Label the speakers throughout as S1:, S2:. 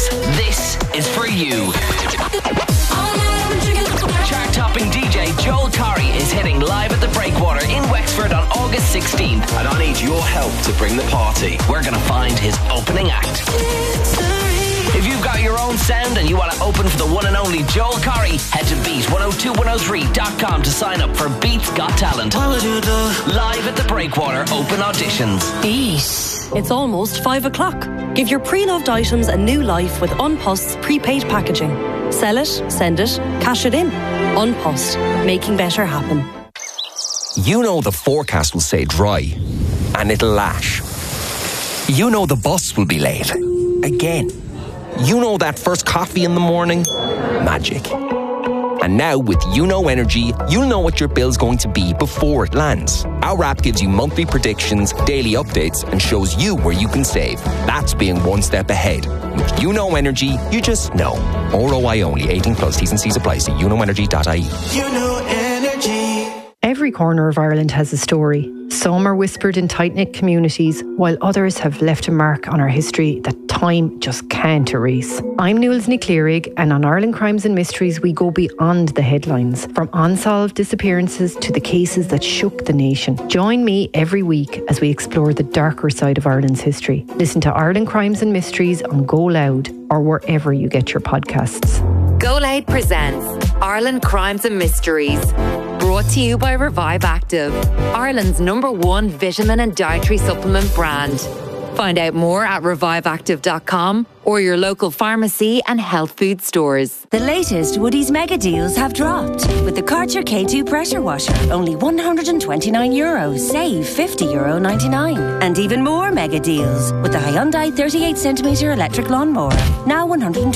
S1: Christmas, this is for you. Chart-topping DJ Joel Corry is hitting live at the Breakwater in Wexford on August 16th.
S2: And I need your help to bring the party.
S1: We're going to find his opening act. If you've got your own sound and you want to open for the one and only Joel Corry, head to beat102103.com to sign up for Beat's Got Talent. Live at the Breakwater open auditions.
S3: Beat. It's almost 5 o'clock. Give your pre-loved items a new life with Unpost's prepaid packaging. Sell it, send it, cash it in. Unpost, making better happen.
S4: You know the forecast will say dry, and it'll lash. You know the bus will be late. Again. You know that first coffee in the morning? Magic. And now with YouKnow Energy, you'll know what your bill's going to be before it lands. Our app gives you monthly predictions, daily updates, and shows you where you can save. That's being one step ahead. With YouKnow Energy, you just know. ROI only. 18 plus. T's and C's apply. See youknowenergy.ie.
S5: YouKnow Energy.
S6: Every corner of Ireland has a story. Some are whispered in tight-knit communities, while others have left a mark on our history that time just can't erase. I'm Nuals Ní Chliathraigh, and on Ireland Crimes and Mysteries we go beyond the headlines, from unsolved disappearances to the cases that shook the nation. Join me every week as we explore the darker side of Ireland's history. Listen to Ireland Crimes and Mysteries on Go Loud or wherever you get your podcasts.
S7: Go Loud presents Ireland Crimes and Mysteries. Brought to you by Revive Active, Ireland's #1 vitamin and dietary supplement brand. Find out more at reviveactive.com or your local pharmacy and health food stores.
S8: The latest Woodie's mega deals have dropped. With the Karcher K2 pressure washer, only €129. Save €50.99. And even more mega deals with the Hyundai 38cm electric lawnmower. Now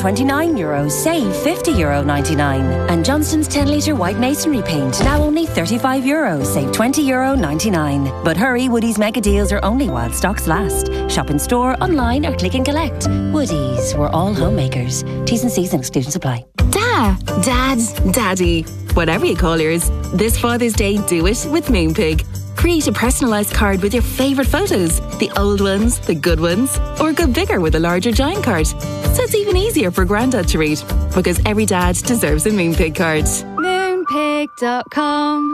S8: €129. Save €50.99. And Johnston's 10-litre white masonry paint. Now only €35. Save €20.99. But hurry, Woodie's mega deals are only while stocks last. Shop in store, online or click and collect. Woodie's, we're all homemakers. T's and C's and exclusions apply.
S9: Dad, Daddy, whatever you call yours, this Father's Day do it with Moonpig. Create a personalised card with your favourite photos, the old ones, the good ones, or go bigger with a larger giant card. So it's even easier for Grandad to read, because every dad deserves a Moonpig card.
S10: Moonpig.com.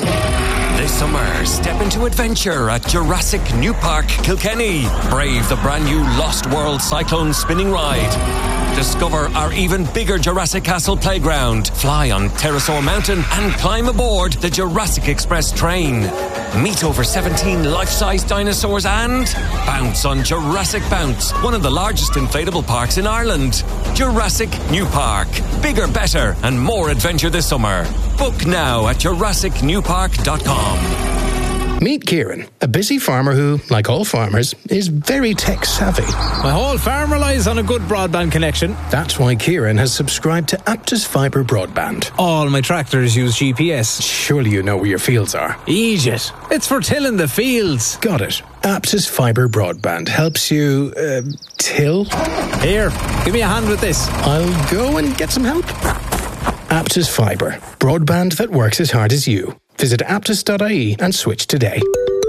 S4: This summer, step into adventure at Jurassic New Park, Kilkenny. Brave the brand new Lost World Cyclone spinning ride. Discover our even bigger Jurassic Castle playground. Fly on Pterosaur Mountain and climb aboard the Jurassic Express train. Meet over 17 life-size dinosaurs and bounce on Jurassic Bounce, one of the largest inflatable parks in Ireland. Jurassic New Park. Bigger, better and more adventure this summer. Book now at JurassicNewPark.com.
S11: Meet Kieran, a busy farmer who, like all farmers, is very tech-savvy.
S12: My whole farm relies on a good broadband connection.
S11: That's why Kieran has subscribed to Aptus Fibre Broadband.
S12: All my tractors use GPS.
S11: Surely you know where your fields are.
S12: Egypt. It's for tilling the fields.
S11: Got it. Aptus Fibre Broadband helps you, till?
S12: Here, give me a hand with this.
S11: I'll go and get some help. Aptus Fibre. Broadband that works as hard as you. Visit aptus.ie and switch today.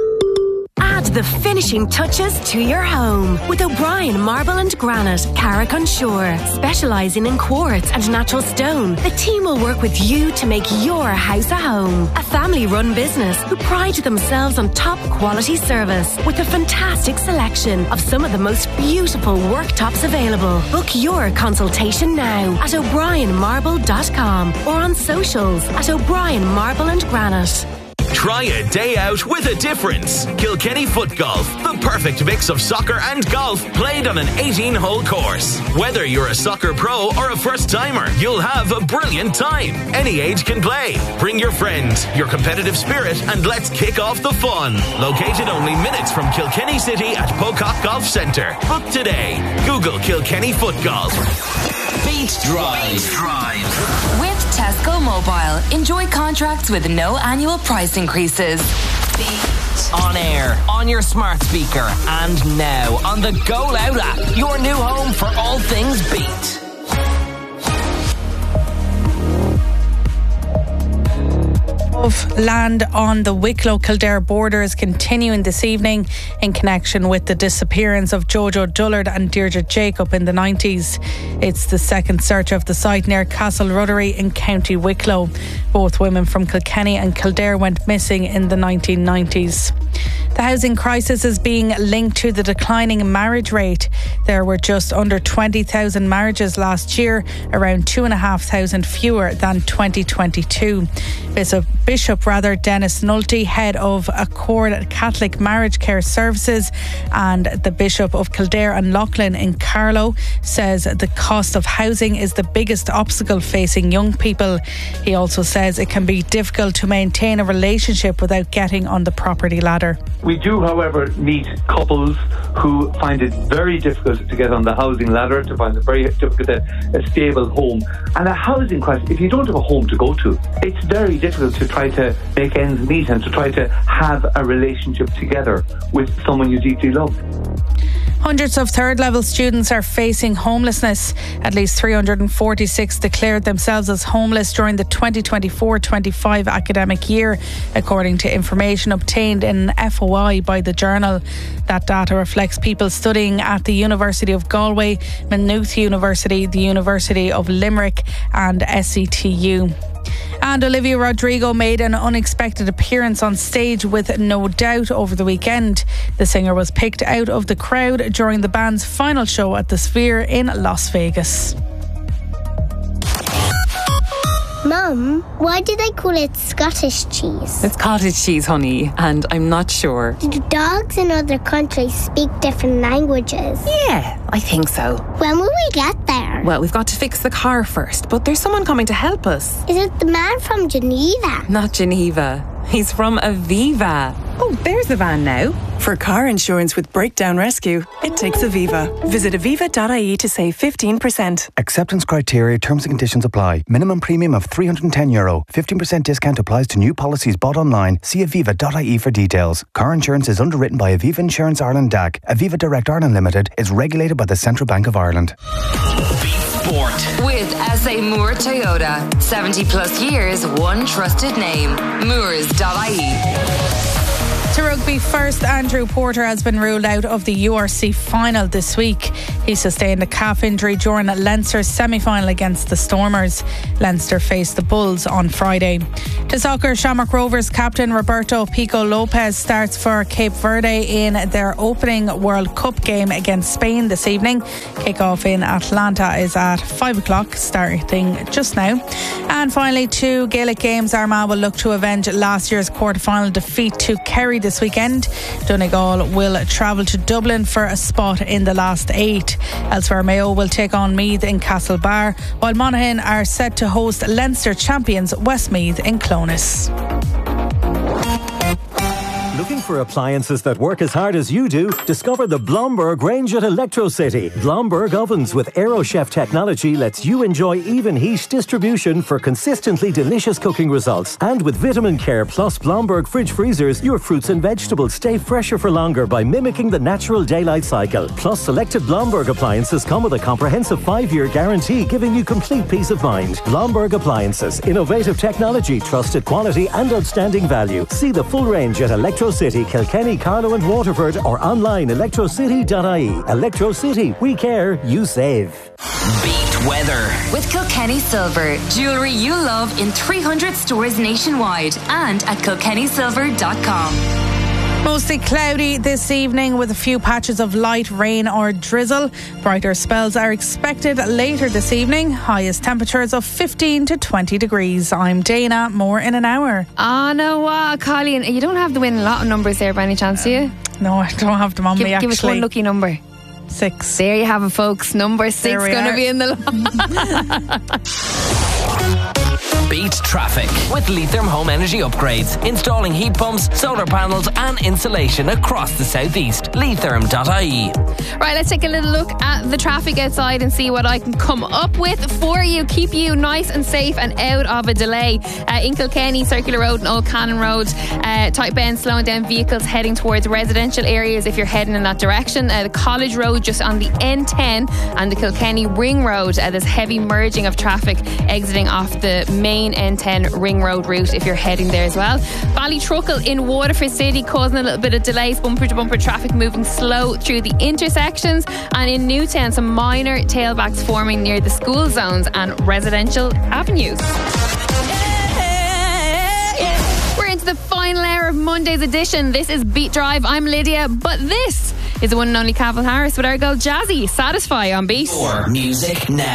S13: Add the finishing touches to your home with O'Brien Marble and Granite, Carrick-on-Shore. Specialising in quartz and natural stone, the team will work with you to make your house a home. A family-run business who pride themselves on top quality service with a fantastic selection of some of the most beautiful worktops available. Book your consultation now at o'brienmarble.com or on socials at O'Brien Marble and Granite.
S14: Try a day out with a difference. Kilkenny Foot Golf, the perfect mix of soccer and golf played on an 18-hole course. Whether you're a soccer pro or a first-timer, you'll have a brilliant time. Any age can play. Bring your friends, your competitive spirit, and let's kick off the fun. Located only minutes from Kilkenny City at Pocock Golf Centre. Book today. Google Kilkenny Foot Golf.
S1: Beat Drive.
S7: With Tesco Mobile, enjoy contracts with no annual price increases.
S1: Beat. On air, on your smart speaker, and now on the Go Loud app, your new home for all things Beat.
S10: of land on the Wicklow-Kildare border is continuing this evening in connection with the disappearance of Jojo Dullard and Deirdre Jacob in the 90s. It's the second search of the site near Castle Ruttery in County Wicklow. Both women from Kilkenny and Kildare went missing in the 1990s. The housing crisis is being linked to the declining marriage rate. There were just under 20,000 marriages last year, around 2,500 fewer than 2022. Bishop Dennis Nulty, head of Accord Catholic Marriage Care Services, and the Bishop of Kildare and Loughlin in Carlow, says the cost of housing is the biggest obstacle facing young people. He also says it can be difficult to maintain a relationship without getting on the property ladder.
S15: We do, however, meet couples who find it very difficult to get on the housing ladder, to find it very difficult to get a stable home. And a housing crisis, if you don't have a home to go to, it's very difficult to try to make ends meet and to try to have a relationship together with someone you deeply love.
S10: Hundreds of third-level students are facing homelessness. At least 346 declared themselves as homeless during the 2024-25 academic year, according to information obtained in FOI by the Journal. That data reflects people studying at the University of Galway, Maynooth University, the University of Limerick and SCTU. And Olivia Rodrigo made an unexpected appearance on stage with No Doubt over the weekend. The singer was picked out of the crowd during the band's final show at the Sphere in Las Vegas.
S16: Mum, why do they call it Scottish cheese?
S17: It's cottage cheese, honey, and I'm not sure.
S16: Do dogs in other countries speak different languages?
S17: Yeah, I think so.
S16: When will we get there?
S17: Well, we've got to fix the car first, but there's someone coming to help us.
S16: Is it the man from Geneva?
S17: Not Geneva. He's from Aviva. Oh, there's the van now.
S18: For car insurance with breakdown rescue, it takes Aviva. Visit aviva.ie to save 15%.
S19: Acceptance criteria, terms and conditions apply. Minimum premium of €310. 15% discount applies to new policies bought online. See aviva.ie for details. Car insurance is underwritten by Aviva Insurance Ireland DAC. Aviva Direct Ireland Limited is regulated by the Central Bank of Ireland.
S7: Sport. With SA Moore Toyota. 70 plus years, one trusted name. Moores.ie.
S10: To rugby first, Andrew Porter has been ruled out of the URC final this week. He sustained a calf injury during Leinster's semi-final against the Stormers. Leinster faced the Bulls on Friday. To soccer, Shamrock Rovers captain Roberto Pico Lopez starts for Cape Verde in their opening World Cup game against Spain this evening. Kick-off in Atlanta is at 5 o'clock, starting just now. And finally, two Gaelic games. Armagh will look to avenge last year's quarter-final defeat to Kerry this weekend. Donegal will travel to Dublin for a spot in the last 8. Elsewhere, Mayo will take on Meath in Castlebar, while Monaghan are set to host Leinster champions Westmeath in Clones.
S20: Looking for appliances that work as hard as you do? Discover the Blomberg range at Electro City. Blomberg ovens with AeroChef technology lets you enjoy even heat distribution for consistently delicious cooking results. And with Vitamin Care plus Blomberg fridge freezers, your fruits and vegetables stay fresher for longer by mimicking the natural daylight cycle. Plus, selected Blomberg appliances come with a comprehensive 5-year guarantee, giving you complete peace of mind. Blomberg Appliances. Innovative technology, trusted quality and outstanding value. See the full range at Electro City, Kilkenny, Carlow and Waterford, or online electrocity.ie. Electro City, we care, you save.
S1: Beat weather
S7: with Kilkenny Silver. Jewellery you love in 300 stores nationwide and at kilkennysilver.com.
S10: Mostly cloudy this evening with a few patches of light rain or drizzle. Brighter spells are expected later this evening. Highest temperatures of 15 to 20 degrees. I'm Dana. More in an hour.
S21: No, Colleen, you don't have the winning lotto numbers there by any chance, do you?
S10: No, I don't have them on me, actually.
S21: Give us one lucky number.
S10: 6.
S21: There you have it, folks. Number 6 going to be in the
S1: Beat traffic with Leitrim Home Energy Upgrades. Installing heat pumps, solar panels and insulation across the southeast. Leitrim.ie.
S21: Right, let's take a little look at the traffic outside and see what I can come up with for you. Keep you nice and safe and out of a delay. In Kilkenny, Circular Road and Old Cannon Road, tight bend, slowing down vehicles heading towards residential areas if you're heading in that direction. The College Road just on the N10 and the Kilkenny Ring Road. There's heavy merging of traffic exiting off the main N10 Ring Road route if you're heading there as well. Ballytruckle in Waterford City causing a little bit of delays, bumper to bumper traffic moving slow through the intersections. And in Newtown, some minor tailbacks forming near the school zones and residential avenues. We're into the final hour of Monday's edition. This is Beat Drive. I'm Lydia, but this is the one and only Cavill Harris with our girl Jazzy. Satisfy on Beat.
S1: More music now.